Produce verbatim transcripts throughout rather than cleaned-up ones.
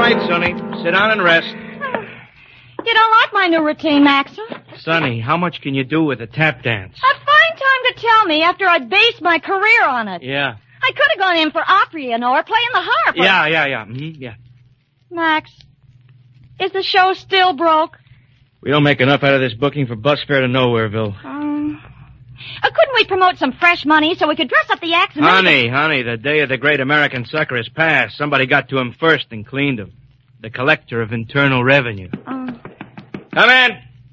right, Sonny. Sit down and rest. You don't like my new routine, Maxim? Sonny, how much can you do with a tap dance? A fine time to tell me after I based my career on it. Yeah. I could have gone in for opera, you know, or playing the harp. Or... Yeah, yeah, yeah. Mm-hmm, yeah. Max, is the show still broke? We don't make enough out of this booking for bus fare to Nowhereville. Um, uh, couldn't we promote some fresh money so we could dress up the acts and... Honey, honey, the day of the great American sucker is past. Somebody got to him first and cleaned him. The collector of internal revenue. Um... Come in.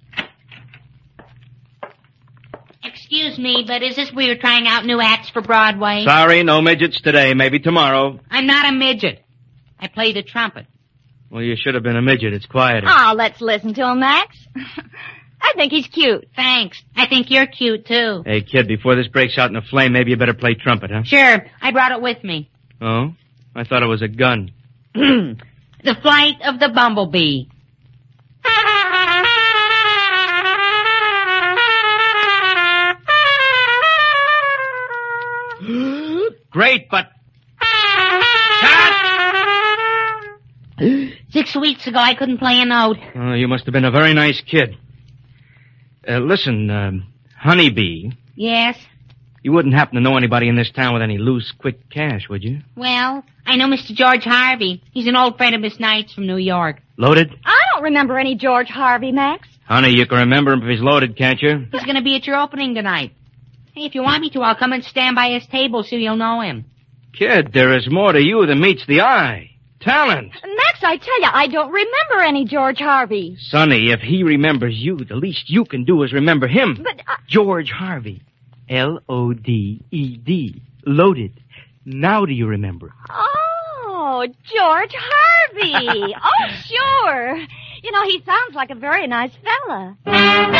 Excuse me, but is this where you're trying out new acts for Broadway? Sorry, no midgets today. Maybe tomorrow. I'm not a midget. I play the trumpet. Well, you should have been a midget. It's quieter. Oh, let's listen to him, Max. I think he's cute. Thanks. I think you're cute, too. Hey, kid, before this breaks out in a flame, maybe you better play trumpet, huh? Sure. I brought it with me. Oh? I thought it was a gun. The Flight of the Bumblebee. Great, but... Six weeks ago, I couldn't play a note. Oh, you must have been a very nice kid. Uh, listen, um, Honeybee. Yes? You wouldn't happen to know anybody in this town with any loose, quick cash, would you? Well, I know Mister George Harvey. He's an old friend of Miss Knight's from New York. Loaded? I don't remember any George Harvey, Max. Honey, you can remember him if he's loaded, can't you? He's going to be at your opening tonight. Hey, if you want me to, I'll come and stand by his table so you'll know him. Kid, there is more to you than meets the eye. Talent. Max, I tell you, I don't remember any George Harvey. Sonny, if he remembers you, the least you can do is remember him. But I... George Harvey. L O D E D. Loaded. Now do you remember? Oh, George Harvey. Oh, sure. You know, he sounds like a very nice fella.